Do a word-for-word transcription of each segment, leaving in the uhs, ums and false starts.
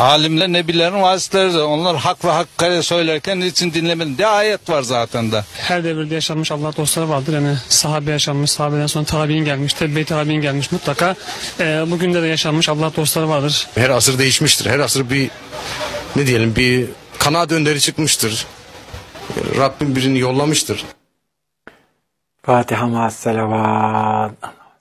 Alimler, nebilerin vasıtları, onlar hak ve hakkı söylerken niçin dinlemedin diye ayet var zaten de. Her devirde yaşanmış Allah dostları vardır. Yani sahabe yaşanmış, sahabeden sonra tabi'in gelmiş, tebbe-i tabi'in gelmiş mutlaka. E, bugün de de yaşanmış Allah dostları vardır. Her asır değişmiştir. Her asır bir, ne diyelim, bir kanaat önderi çıkmıştır. Rabbim birini yollamıştır. Fatiha ma'as salavat.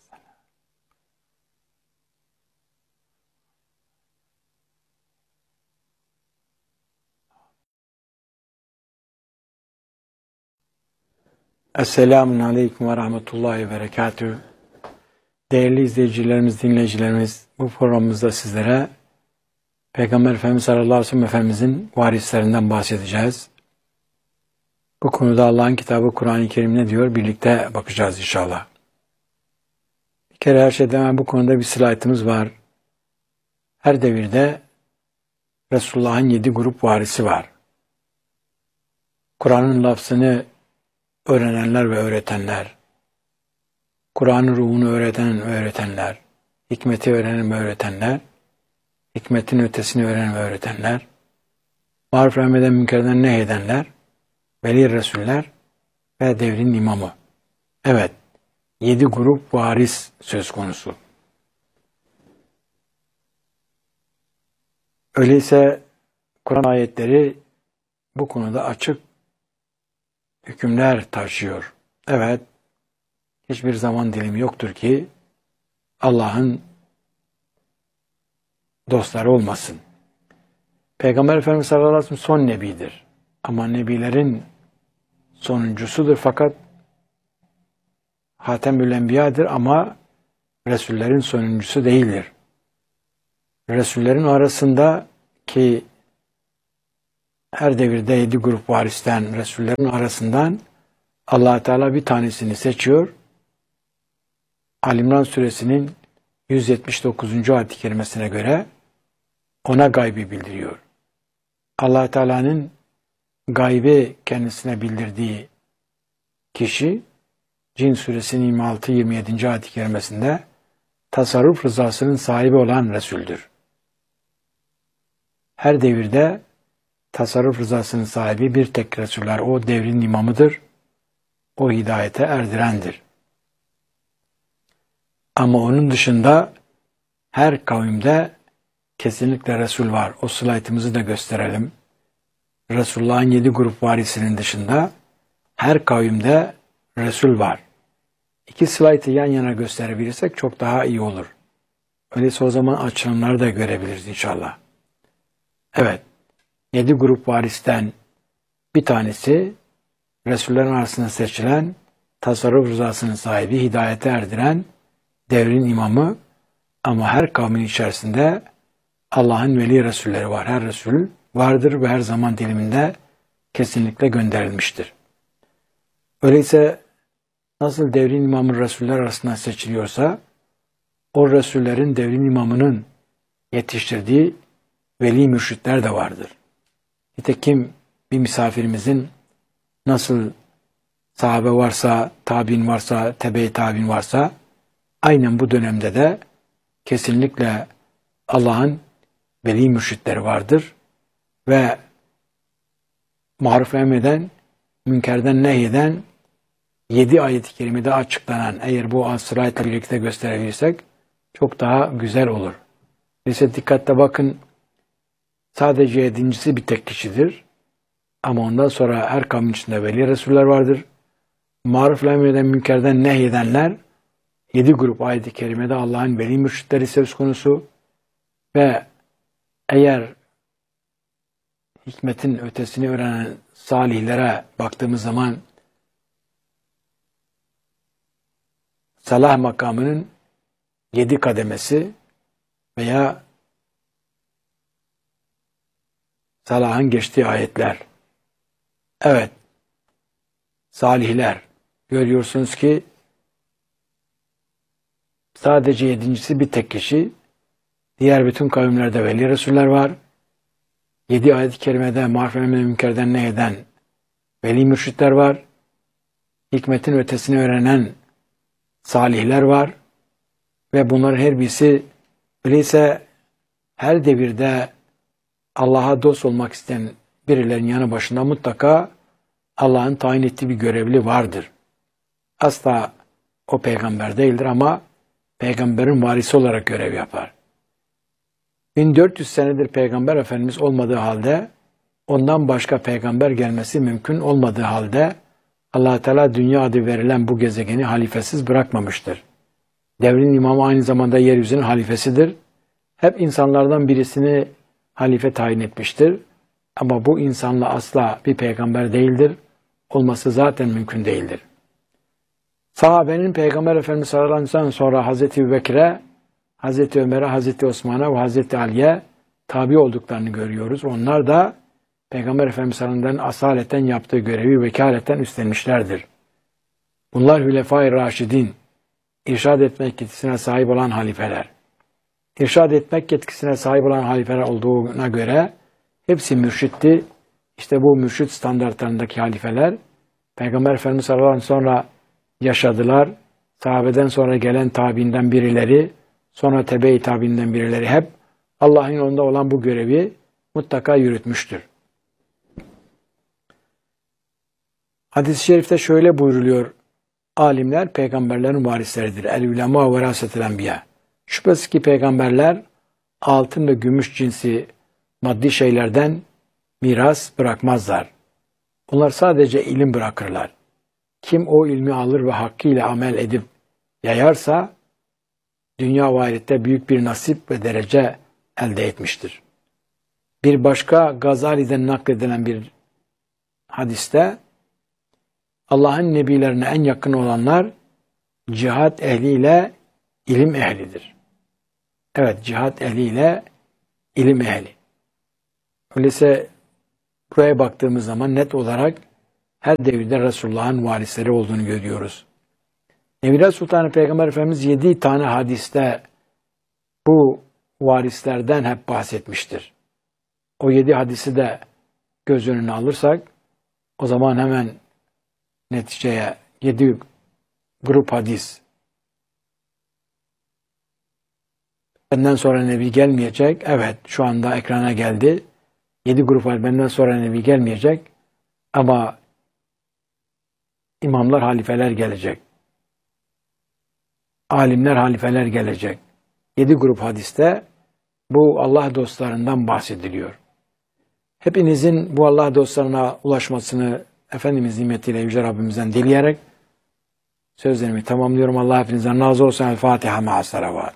Esselamun Aleyküm ve Rahmetullahi ve Berekatühü. Değerli izleyicilerimiz, dinleyicilerimiz, bu programımızda sizlere Peygamber Efendimiz sallallahu aleyhi ve sellem Efendimizin varislerinden bahsedeceğiz. Bu konuda Allah'ın kitabı Kur'an-ı Kerim ne diyor? Birlikte bakacağız inşallah. Bir kere her şeyden evvel bu konuda bir slaytımız var. Her devirde Resulullah'ın yedi grup varisi var. Kur'an'ın lafzını öğrenenler ve öğretenler, Kur'an'ın ruhunu öğreten ve öğretenler, hikmeti öğrenen ve öğretenler, hikmetin ötesini öğrenen ve öğretenler, maruf emreden münkerden nehyedenler, veli resuller ve devrin imamı. Evet, yedi grup varis söz konusu. Öyleyse Kur'an ayetleri bu konuda açık hükümler taşıyor. Evet, hiçbir zaman dilimi yoktur ki Allah'ın dostları olmasın. Peygamber Efendimiz sallallahu aleyhi ve sellem son nebidir. Ama nebilerin sonuncusudur fakat Hatemül Enbiya'dır ama Resullerin sonuncusu değildir. Resullerin arasında ki her devirde yedi grup varisten, Resullerin arasından Allah Teala bir tanesini seçiyor. Ali İmran suresinin yüz yetmiş dokuzuncu ayet-i kerimesine göre ona gaybi bildiriyor. Allah Teala'nın gaybi kendisine bildirdiği kişi Cin suresinin yirmi altı yirmi yedinci ayet-i kerimesinde tasarruf rızasının sahibi olan Resul'dür. Her devirde tasarruf rızasının sahibi bir tek Resuller. O devrin imamıdır. O hidayete erdirendir. Ama onun dışında her kavimde kesinlikle Resul var. O slaytımızı da gösterelim. Resulullah'ın yedi grup varisinin dışında her kavimde Resul var. İki slaytı yan yana gösterebilirsek çok daha iyi olur. Öyleyse o zaman açılımları da görebiliriz inşallah. Evet. Yedi grup varisten bir tanesi Resullerin arasında seçilen, tasarruf rızasının sahibi, hidayete erdiren devrin imamı ama her kavmin içerisinde Allah'ın veli Resulleri var. Her Resul vardır ve her zaman diliminde kesinlikle gönderilmiştir. Öyleyse nasıl devrin imamı Resuller arasında seçiliyorsa o Resullerin devrin imamının yetiştirdiği veli mürşitler de vardır. Nitekim bir misafirimizin nasıl sahabe varsa, tabi'in varsa, tebe-i tabi'in varsa aynen bu dönemde de kesinlikle Allah'ın veli mürşitleri vardır ve maruf emreden, münkerden nehyeden yedi ayet-i kerimede açıklanan, eğer bu sırayla birlikte gösterebilirsek çok daha güzel olur. Neyse dikkatle bakın, sadece yedincisi bir tek kişidir. Ama ondan sonra her kavmin içinde veli Resuller vardır. Maruf emreden, münkerden nehyedenler yedi grup ayet-i kerimede Allah'ın veli mürşitleri söz konusu ve eğer hikmetin ötesini öğrenen salihlere baktığımız zaman salah makamının yedi kademesi veya salahın geçtiği ayetler. Evet, salihler. Görüyorsunuz ki sadece yedincisi bir tek kişi. Diğer bütün kavimlerde veli Resuller var. Yedi ayet-i kerimede maruf emre münkerden nehyeden veli mürşitler var. Hikmetin ötesini öğrenen salihler var. Ve bunların her birisi öyleyse her devirde Allah'a dost olmak isteyen birilerinin yanı başında mutlaka Allah'ın tayin ettiği bir görevli vardır. Asla o peygamber değildir ama peygamberin varisi olarak görev yapar. bin dört yüz senedir peygamber efendimiz olmadığı halde, ondan başka peygamber gelmesi mümkün olmadığı halde Allah Teala dünya adı verilen bu gezegeni halifesiz bırakmamıştır. Devrin imamı aynı zamanda yeryüzünün halifesidir. Hep insanlardan birisini halife tayin etmiştir. Ama bu insanla asla bir peygamber değildir. Olması zaten mümkün değildir. Sahabenin Peygamber Efendimiz sallallahu aleyhi ve sellem sonra Hazreti Ebubekir'e, Hazreti Ömer'e, Hazreti Osman'a ve Hazreti Ali'ye tabi olduklarını görüyoruz. Onlar da Peygamber Efendimiz sallallahu aleyhi ve sellem'den asaleten yaptığı görevi vekaleten üstlenmişlerdir. Bunlar Hülefai Raşidin, irşad etmek yetkisine sahip olan halifeler. İrşad etmek yetkisine sahip olan halifeler olduğuna göre hepsi mürşitti. İşte bu mürşit standartlarındaki halifeler Peygamber Efendimiz sallallahu aleyhi ve sellem sonra yaşadılar. Sahabeden sonra gelen tabiinden birileri, sonra tebe-i tabiinden birileri hep Allah'ın yolunda olan bu görevi mutlaka yürütmüştür. Hadis-i şerifte şöyle buyruluyor. Alimler peygamberlerin varisleridir. El-ulema verasetel enbiya. Şüphesiz ki peygamberler altın ve gümüş cinsi maddi şeylerden miras bırakmazlar. Onlar sadece ilim bırakırlar. Kim o ilmi alır ve hakkıyla amel edip yayarsa dünya ve ahirette büyük bir nasip ve derece elde etmiştir. Bir başka Gazali'den nakledilen bir hadiste Allah'ın nebilerine en yakın olanlar cihat ehliyle ilim ehlidir. Evet, cihat ehliyle ilim ehli. Öyleyse buraya baktığımız zaman net olarak her devirde Resulullah'ın varisleri olduğunu görüyoruz. Nebiler Sultanı Peygamber Efendimiz yedi tane hadiste bu varislerden hep bahsetmiştir. O yedi hadisi de göz önüne alırsak o zaman hemen neticeye yedi grup hadis. Benden sonra Nebi gelmeyecek. Evet, şu anda ekrana geldi. Yedi grup var. Benden sonra Nebi gelmeyecek. Ama imamlar, halifeler gelecek. Alimler, halifeler gelecek. Yedi grup hadiste bu Allah dostlarından bahsediliyor. Hepinizin bu Allah dostlarına ulaşmasını Efendimiz nimetiyle Yüce Rabbimizden dileyerek sözlerimi tamamlıyorum. Allah hepinizden razı olsun. El Fatiha ma'as salavat.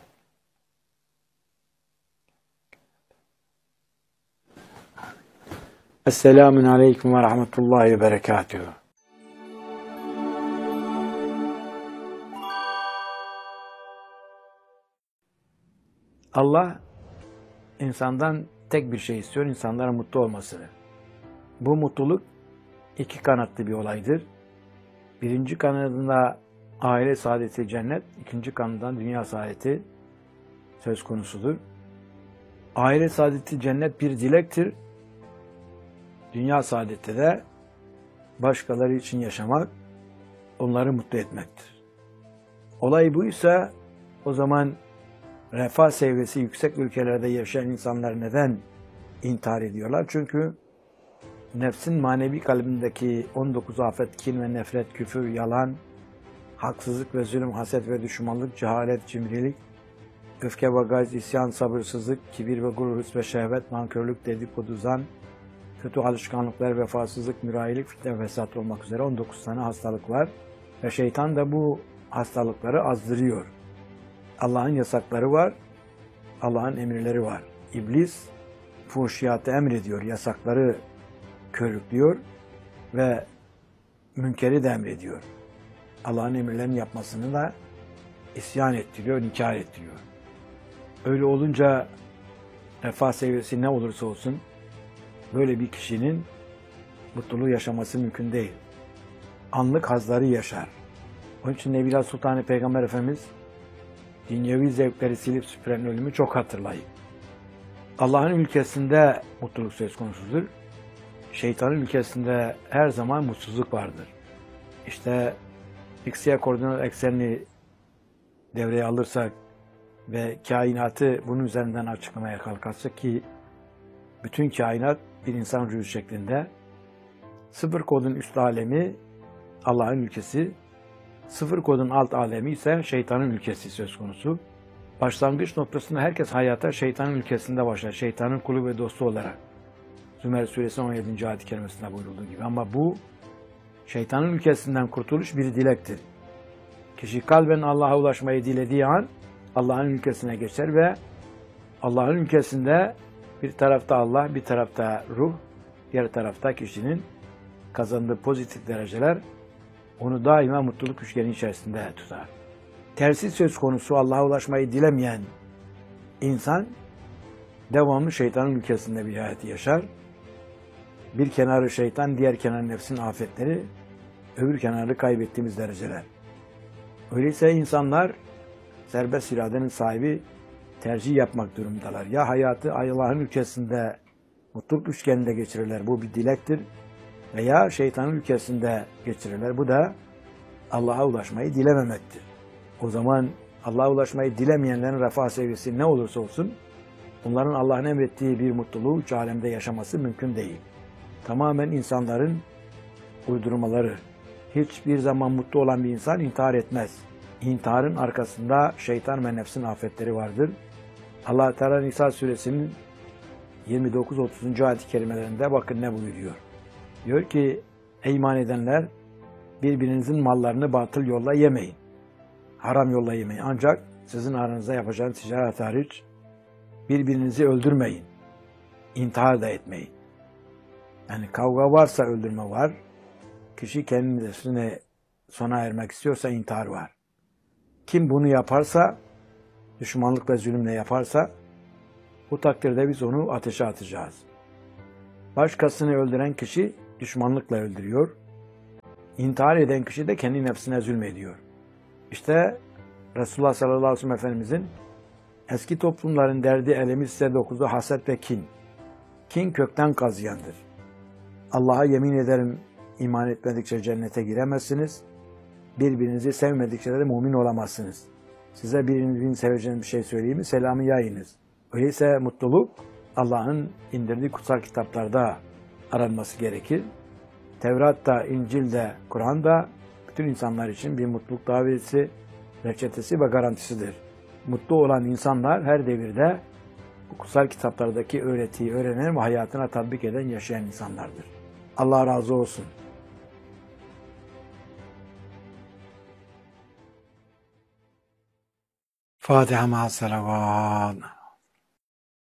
Esselamun aleyküm ve rahmetullahi ve berekatuhu. Allah insandan tek bir şey istiyor, insanların mutlu olmasını. Bu mutluluk iki kanatlı bir olaydır. Birinci kanadında aile saadeti cennet, ikinci kanadından dünya saadeti söz konusudur. Aile saadeti cennet bir dilektir. Dünya saadeti de başkaları için yaşamak, onları mutlu etmektir. Olay buysa o zaman refah seviyesi yüksek ülkelerde yaşayan insanlar neden intihar ediyorlar? Çünkü nefsin manevi kalbindeki on dokuz afet, kin ve nefret, küfür, yalan, haksızlık ve zulüm, haset ve düşmanlık, cehalet, cimrilik, öfke ve gayz, isyan, sabırsızlık, kibir ve gurur, hırs ve şehvet, nankörlük, dedikodu, zan, kötü alışkanlıklar, vefasızlık, mürayilik, fitne ve fesat olmak üzere on dokuz tane hastalık var. Ve şeytan da bu hastalıkları azdırıyor. Allah'ın yasakları var, Allah'ın emirleri var. İblis fuhşiyatı emrediyor, yasakları körüklüyor ve münkeri de emrediyor. Allah'ın emirlerini yapmasını da isyan ettiriyor, inkar ettiriyor. Öyle olunca refah seviyesi ne olursa olsun böyle bir kişinin mutluluğu yaşaması mümkün değil. Anlık hazları yaşar. Onun için Nebiler Sultanı Peygamber Efendimiz dünyevi zevkleri silip süpüren ölümü çok hatırlayın. Allah'ın ülkesinde mutluluk söz konusudur. Şeytanın ülkesinde her zaman mutsuzluk vardır. İşte X-Y koordinat eksenini devreye alırsak ve kainatı bunun üzerinden açıklamaya kalkarsak ki Bütün kainat bir insan ruhu şeklinde. Sıfır kodun üst alemi Allah'ın ülkesi. Sıfır kodun alt alemi ise şeytanın ülkesi söz konusu. Başlangıç noktasında herkes hayata şeytanın ülkesinde başlar. Şeytanın kulu ve dostu olarak. Zümer suresi on yedinci ayet-i kerimesinde buyurulduğu gibi. Ama bu şeytanın ülkesinden kurtuluş bir dilektir. Kişi kalben Allah'a ulaşmayı dilediği an Allah'ın ülkesine geçer ve Allah'ın ülkesinde bir tarafta Allah, bir tarafta ruh, diğer tarafta kişinin kazandığı pozitif dereceler onu daima mutluluk üçgeni içerisinde tutar. Tersi söz konusu Allah'a ulaşmayı dilemeyen insan devamlı şeytanın ülkesinde bir hayatı yaşar. Bir kenarı şeytan, diğer kenarı nefsin afetleri, öbür kenarı kaybettiğimiz dereceler. Öyleyse insanlar serbest iradenin sahibi tercih yapmak durumundalar. Ya hayatı Allah'ın ülkesinde mutluluk üçgeninde geçirirler. Bu bir dilektir. Veya şeytanın ülkesinde geçirirler. Bu da Allah'a ulaşmayı dilememektir. O zaman Allah'a ulaşmayı dilemeyenlerin refah seviyesi ne olursa olsun onların Allah'ın emrettiği bir mutluluğu üç alemde yaşaması mümkün değil. Tamamen insanların uydurmaları. Hiçbir zaman mutlu olan bir insan intihar etmez. İntiharın arkasında şeytan ve nefsin afetleri vardır. Allah Teala Nisa suresinin yirmi dokuz otuzuncu ayet-i kerimelerinde bakın ne buyuruyor. Diyor ki, ey iman edenler, birbirinizin mallarını batıl yolla yemeyin. Haram yolla yemeyin. Ancak sizin aranızda yapacağınız ticaret hariç birbirinizi öldürmeyin. İntihar da etmeyin. Yani kavga varsa öldürme var. Kişi kendisine sona ermek istiyorsa intihar var. Kim bunu yaparsa, düşmanlık ve zulümle yaparsa, bu takdirde biz onu ateşe atacağız. Başkasını öldüren kişi düşmanlıkla öldürüyor. İntihar eden kişi de kendi nefsine zulmediyor. İşte Resulullah sallallahu aleyhi ve sellem Efendimizin eski toplumların derdi, elemi size dokuzu haset ve kin. Kin kökten kazıyandır. Allah'a yemin ederim iman etmedikçe cennete giremezsiniz. Birbirinizi sevmedikçe de mümin olamazsınız. Size birinizin seveceğiniz bir şey söyleyeyim mi? Selamı yayınız. Öyleyse mutluluk Allah'ın indirdiği kutsal kitaplarda aranması gerekir. Tevrat'ta, İncil'de, Kur'an'da bütün insanlar için bir mutluluk daveti, reçetesi ve garantisidir. Mutlu olan insanlar her devirde bu kutsal kitaplardaki öğretiyi öğrenen ve hayatına tatbik eden, yaşayan insanlardır. Allah razı olsun. Fatiha ma'as salavat.